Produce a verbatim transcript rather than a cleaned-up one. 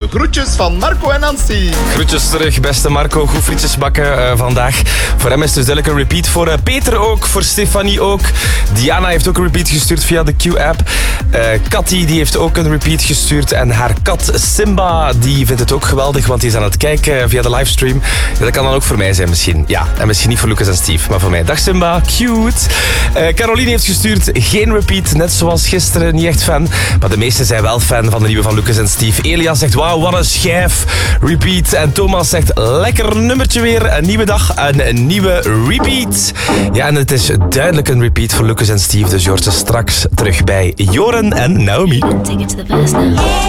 Groetjes van Marco en Nancy. Groetjes terug, beste Marco. Goed frietjes bakken uh, vandaag. Voor hem is het dus duidelijk een repeat. Voor uh, Peter ook, voor Stefanie ook. Diana heeft ook een repeat gestuurd via de Q-app. Uh, Cathy die heeft ook een repeat gestuurd. En haar kat Simba die vindt het ook geweldig, want die is aan het kijken via de livestream. Ja, dat kan dan ook voor mij zijn misschien. Ja, en misschien niet voor Lucas en Steve, maar voor mij. Dag Simba, cute. Uh, Caroline heeft gestuurd, geen repeat, net zoals gisteren, niet echt fan. Maar de meesten zijn wel fan van de nieuwe van Lucas en Steve. Elias zegt, wauw, wat een schijf. Repeat. En Thomas zegt, lekker nummertje weer. Een nieuwe dag, een nieuwe repeat. Ja, en het is duidelijk een repeat voor Lucas en Steve. Dus je hoort ze straks terug bij Joren en Naomi. Take it to the past now.